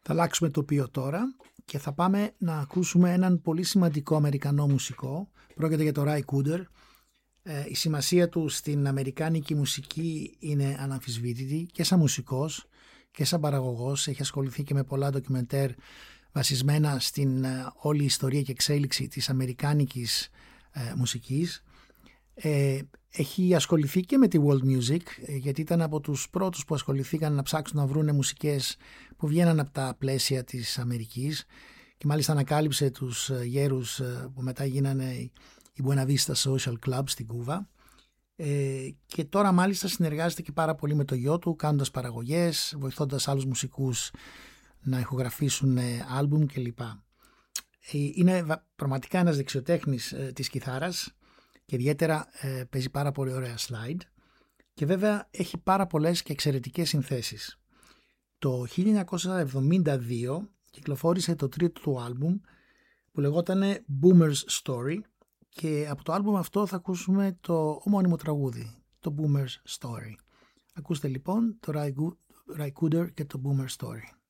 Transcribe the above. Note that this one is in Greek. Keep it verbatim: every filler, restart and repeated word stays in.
Θα αλλάξουμε τοπίο τώρα και θα πάμε να ακούσουμε έναν πολύ σημαντικό Αμερικανό μουσικό. Πρόκειται για το Ry Cooder. Ε, η σημασία του στην αμερικάνικη μουσική είναι αναμφισβήτητη και σαν μουσικός και σαν παραγωγός. Έχει ασχοληθεί και με πολλά ντοκιμεντέρ βασισμένα στην ε, όλη ιστορία και εξέλιξη της αμερικάνικης ε, μουσικής. Ε, έχει ασχοληθεί και με τη world music, γιατί ήταν από τους πρώτους που ασχοληθήκαν να ψάξουν να βρουν μουσικές που βγαίναν από τα πλαίσια της Αμερικής, και μάλιστα ανακάλυψε τους γέρους που μετά γίνανε η Buena Vista Social Club στην Κούβα, ε, και τώρα μάλιστα συνεργάζεται και πάρα πολύ με το γιο του, κάνοντας παραγωγές, βοηθώντας άλλους μουσικούς να ηχογραφήσουν άλμπουμ κλπ. Είναι πραγματικά ένας δεξιοτέχνης ε, της κιθάρας και ιδιαίτερα ε, παίζει πάρα πολύ ωραία slide, και βέβαια έχει πάρα πολλές και εξαιρετικές συνθέσεις. Το χίλια εννιακόσια εβδομήντα δύο κυκλοφόρησε το τρίτο του άλμπουμ που λεγόταν Boomer's Story, και από το άλμπουμ αυτό θα ακούσουμε το ομώνυμο τραγούδι, το Boomer's Story. Ακούστε λοιπόν το Ry Cooder και το Boomer's Story.